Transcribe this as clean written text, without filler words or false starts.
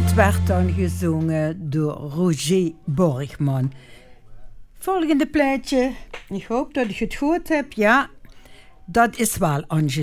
Het werd dan gezongen door Roger Borgman. Volgende plaatje. Ik hoop dat ik het goed heb. Ja, dat is wel Angela.